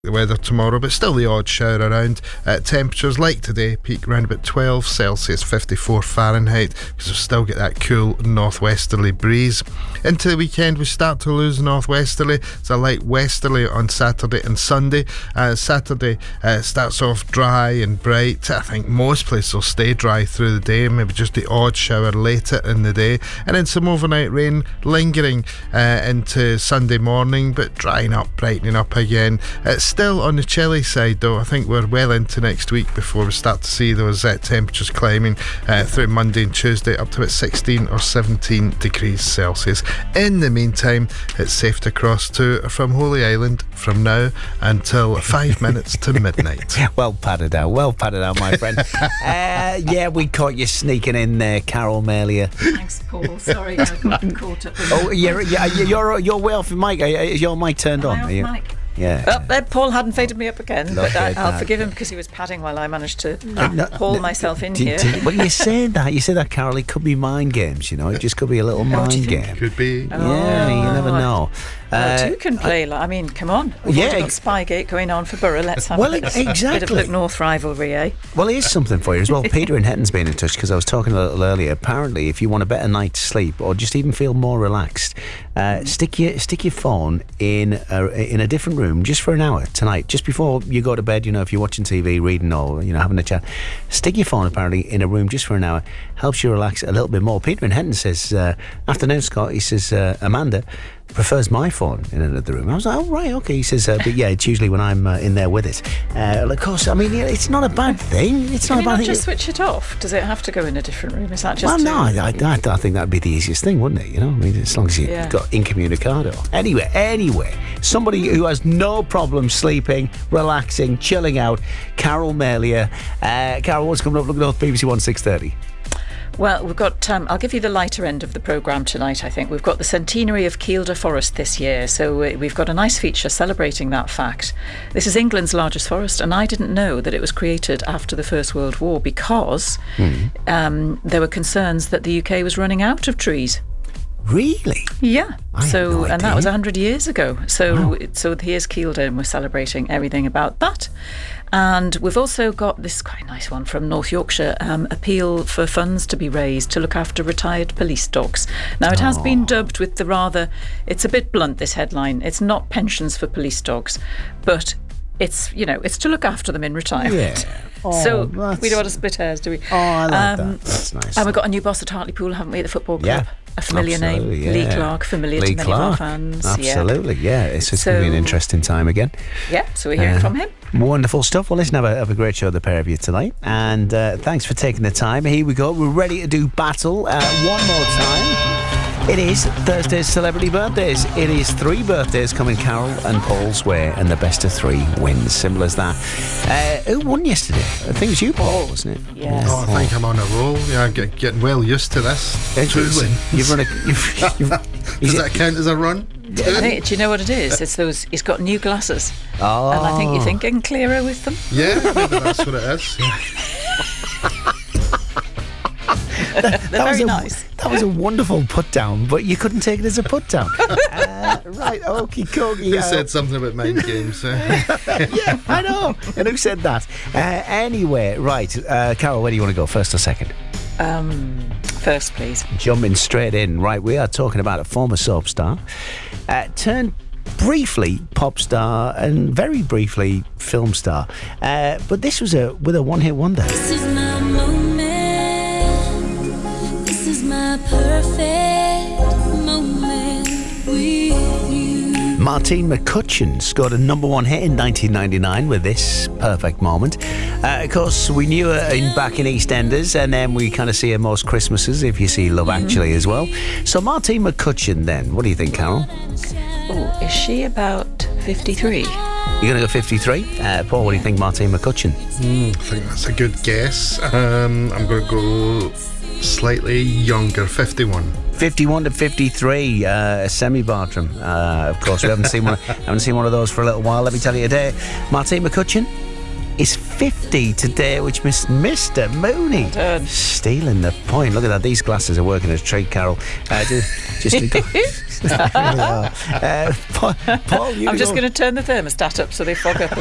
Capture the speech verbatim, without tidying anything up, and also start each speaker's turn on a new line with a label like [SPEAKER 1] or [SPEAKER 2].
[SPEAKER 1] the weather tomorrow, but still the odd shower around. Uh, temperatures like today peak around about twelve Celsius, fifty-four Fahrenheit, because we still get that cool northwesterly breeze. Into the weekend we start to lose northwesterly. It's a light westerly on Saturday and Sunday. Uh, Saturday uh, starts off dry and bright. I think most places will stay dry through the day, maybe just the odd shower later in the day, and then some overnight rain lingering uh, into Sunday morning, but drying up, brightening up again. It's still on the chilly side though. I think we're well into next week before we start to see those uh, temperatures climbing uh, through Monday and Tuesday up to about sixteen or seventeen degrees Celsius. In the meantime, it's safe to cross to from Holy Island from now until five minutes to midnight.
[SPEAKER 2] Well padded out, well padded out, my friend. uh, yeah, we caught you sneaking in there, Carol Melia.
[SPEAKER 3] Thanks, Paul. Sorry, I got caught up.
[SPEAKER 2] Oh, you're, you're, you're, you're way off your mic. Is your mic turned
[SPEAKER 3] Am
[SPEAKER 2] on?
[SPEAKER 3] I off
[SPEAKER 2] Are you?
[SPEAKER 3] mic?
[SPEAKER 2] Yeah.
[SPEAKER 3] Oh, there, Paul hadn't faded me up again,
[SPEAKER 2] Look
[SPEAKER 3] but I,
[SPEAKER 2] at
[SPEAKER 3] I'll
[SPEAKER 2] that.
[SPEAKER 3] forgive him because he was padding while I managed to
[SPEAKER 2] No,
[SPEAKER 3] haul
[SPEAKER 2] no,
[SPEAKER 3] myself in
[SPEAKER 2] do-
[SPEAKER 3] here.
[SPEAKER 2] do- Well, you said that. You said that, Carol. It could be mind games, you know. It just could be a little
[SPEAKER 3] Oh, do you
[SPEAKER 2] mind
[SPEAKER 3] think?
[SPEAKER 2] game.
[SPEAKER 1] Could be.
[SPEAKER 2] Yeah, you never
[SPEAKER 3] Oh,
[SPEAKER 2] know.
[SPEAKER 3] Well,
[SPEAKER 2] Uh,
[SPEAKER 3] two can play. like, I mean, come on. We've
[SPEAKER 2] yeah,
[SPEAKER 3] already got
[SPEAKER 2] ex-
[SPEAKER 3] Spygate going on for Borough. Let's have
[SPEAKER 2] Well,
[SPEAKER 3] a bit, bit of
[SPEAKER 2] exactly.
[SPEAKER 3] Look North rivalry, eh?
[SPEAKER 2] Well, here's something for you as well. Peter in Hetton's been in touch because I was talking a little earlier. Apparently, if you want a better night's sleep or just even feel more relaxed, uh, stick your stick your phone in a, in a different room just for an hour tonight, just before you go to bed. You know, if you're watching T V, reading, or you know, having a chat, stick your phone apparently in a room just for an hour. Helps you relax a little bit more. Peter in Hetton says, uh, "Afternoon, Scott." He says, uh, "Amanda prefers my phone in another room." I was like, "Oh right, okay." He says, uh, "But yeah, it's usually when I'm uh, in there with it." Uh, of course, I mean, yeah, it's not a bad thing. It's
[SPEAKER 3] Can
[SPEAKER 2] not
[SPEAKER 3] you
[SPEAKER 2] a bad
[SPEAKER 3] not
[SPEAKER 2] thing.
[SPEAKER 3] just switch it off? Does it have to go in a different room? Is that just
[SPEAKER 2] Well,
[SPEAKER 3] to-
[SPEAKER 2] no, I, I, I think that'd be the easiest thing, wouldn't it? You know, I mean, as long as you've
[SPEAKER 3] Yeah.
[SPEAKER 2] got incommunicado. Anyway, anyway, somebody who has no problem sleeping, relaxing, chilling out, Carol Melia. Uh, Carol, what's coming up? Looking at B B C One six thirty.
[SPEAKER 3] Well, we've got, um, I'll give you the lighter end of the programme tonight, I think. We've got the centenary of Kielder Forest this year, so uh, we've got a nice feature celebrating that fact. This is England's largest forest, and I didn't know that it was created after the First World War because
[SPEAKER 2] Mm.
[SPEAKER 3] um, there were concerns that the U K was running out of trees.
[SPEAKER 2] Really?
[SPEAKER 3] Yeah.
[SPEAKER 2] I had
[SPEAKER 3] So,
[SPEAKER 2] no
[SPEAKER 3] and that
[SPEAKER 2] idea.
[SPEAKER 3] was one hundred years ago. So,
[SPEAKER 2] Wow.
[SPEAKER 3] so here's Kielder, and we're celebrating everything about that. And we've also got this quite nice one from North Yorkshire, um, appeal for funds to be raised to look after retired police dogs. Now, it has been dubbed with the rather, it's a bit blunt, this headline. It's not pensions for police dogs, but it's, you know, it's to look after them in retirement.
[SPEAKER 2] Yeah. Oh,
[SPEAKER 3] So
[SPEAKER 2] that's-
[SPEAKER 3] we don't want to split hairs, do we?
[SPEAKER 2] Oh, I like
[SPEAKER 3] Um,
[SPEAKER 2] that. That's nice.
[SPEAKER 3] And we've got a new boss at Hartlepool, haven't we, at the football club?
[SPEAKER 2] Yeah.
[SPEAKER 3] A familiar
[SPEAKER 2] Absolutely,
[SPEAKER 3] name, Lee
[SPEAKER 2] yeah.
[SPEAKER 3] Clark, familiar
[SPEAKER 2] Lee
[SPEAKER 3] to many
[SPEAKER 2] Clark.
[SPEAKER 3] of our fans.
[SPEAKER 2] Absolutely, yeah. It's, it's going to be an
[SPEAKER 3] So-
[SPEAKER 2] interesting time again.
[SPEAKER 3] Yeah, yeah, so we're hearing
[SPEAKER 2] Uh,
[SPEAKER 3] from him.
[SPEAKER 2] Wonderful stuff. Well, listen, have a, have a great show, the pair of you tonight. And uh, thanks for taking the time. Here we go. We're ready to do battle uh, one more time. It is Thursday's Celebrity Birthdays. It is three birthdays coming Carol and Paul's way, and the best of three wins. Simple as that. Uh, who won yesterday? I think it was you, Paul, wasn't it?
[SPEAKER 3] Yes.
[SPEAKER 1] Oh, I think I'm on a roll. Yeah, I'm get, getting well used to this.
[SPEAKER 2] It's-
[SPEAKER 1] Two
[SPEAKER 2] it's-
[SPEAKER 1] wins.
[SPEAKER 2] You've run a. You've, you've,
[SPEAKER 1] Does that count as a run?
[SPEAKER 3] I think, do you know what it is? It's those, he's got new glasses.
[SPEAKER 2] Oh.
[SPEAKER 3] And I think you're thinking clearer with them.
[SPEAKER 1] Yeah, maybe that's what it is.
[SPEAKER 3] They're
[SPEAKER 2] that was
[SPEAKER 3] very
[SPEAKER 2] a,
[SPEAKER 3] nice.
[SPEAKER 2] That was a wonderful put down, but you couldn't take it as a put down. uh, right, okie dokie.
[SPEAKER 1] Who
[SPEAKER 2] uh,
[SPEAKER 1] said something about mind games? eh?
[SPEAKER 2] yeah, I know. And who said that? Uh, anyway, right, uh, Carol, where do you want to go, first or second?
[SPEAKER 3] Um, first, please.
[SPEAKER 2] Jumping straight in, right, we are talking about a former soap star, uh, turned briefly pop star and very briefly film star. Uh, but this was a with a one-hit wonder.
[SPEAKER 4] This is my moment. This is my perfect moment with you.
[SPEAKER 2] Martine McCutcheon scored a number one hit in nineteen ninety-nine with this perfect moment. Uh, of course, we knew her in, back in EastEnders, and then we kind of see her most Christmases if you see Love Actually as well. So Martine McCutcheon then, what do you think, Carol?
[SPEAKER 3] Oh, is she about fifty-three?
[SPEAKER 2] You're going to go fifty-three? Uh, Paul, what do you think, Martine McCutcheon?
[SPEAKER 1] Mm, I think that's a good guess. Um, I'm going to go slightly younger, fifty-one.
[SPEAKER 2] fifty-one to fifty-three, uh, Semi Bartram. Uh, of course, we haven't seen one. Haven't seen one of those for a little while. Let me tell you today, Martine McCutcheon is fifty today, which Miss Mister Mooney
[SPEAKER 3] done.
[SPEAKER 2] stealing the point. Look at that; these glasses are working as a treat, Carol. Uh, just, just uh, Paul, Paul, you
[SPEAKER 3] I'm just
[SPEAKER 2] go-
[SPEAKER 3] going to turn the thermostat up so they fog up.